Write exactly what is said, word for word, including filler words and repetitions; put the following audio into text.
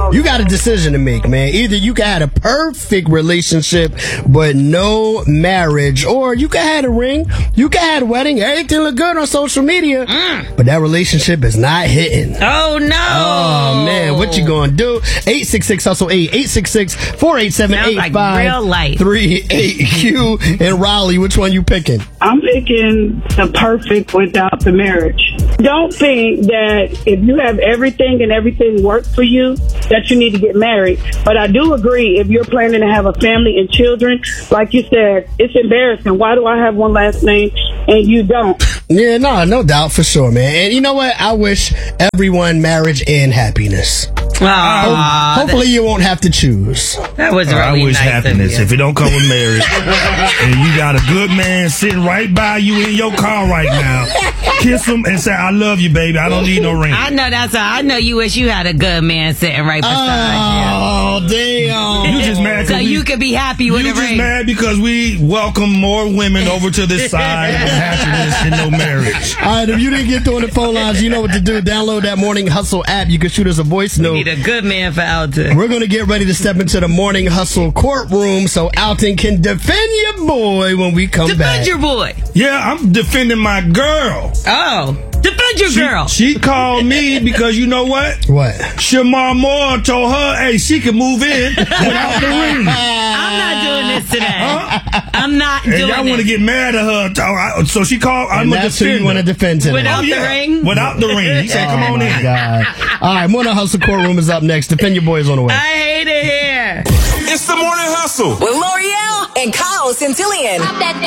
You got a decision to make, man. Either you can have a perfect relationship, but no marriage, or you can have a ring, you can have a wedding, everything look good on social media, mm. but that relationship is not hitting. Oh, no. Oh, man, what you gonna do? eight six six hustle eight, eight six six, four eight seven, eight five three eight Q. And Raleigh, which one you picking? I'm picking the perfect without the marriage. Don't think that if you have everything and everything works for you, that you need to get married. But I do agree, if you're planning to have a family and children, like you said, it's embarrassing. Why do I have one last name and you don't? Yeah, no, no doubt, for sure, man. And you know what? I wish everyone marriage and happiness. Aww, Ho- hopefully you won't have to choose. That was really I wish nice happiness if it don't come with marriage. And you got a good man sitting right by you in your car right now. Kiss him and say, I love you, baby. I don't need no ring. I know that's all. I know you wish you had a good man sitting right beside oh, you. Oh, damn. You just mad so we, you could be happy with you a ring. You just mad because we welcome more women over to this side of happiness and no marriage. All right, if you didn't get through on the phone lines, you know what to do. Download that Morning Hustle app. You can shoot us a voice note. We need a good man for Alton. We're going to get ready to step into the Morning Hustle courtroom so Alton can defend your boy when we come defend back. Defend your boy. Yeah, I'm defending my girl. Oh, defend your she, girl. She called me because you know what? What? Shamar Moore told her, hey, she can move in without the ring. I'm not doing this today. Huh? I'm not and doing y'all this. want to get mad at her. So she called. And I'm that's who you want to defend today. Without oh, yeah. the ring? Without the ring. He said, come oh on my in. God. All right, Morning Hustle courtroom is up next. Defend your boys on the way. I hate it here. It's the Morning Hustle with L'Oreal and Kyle Centillion.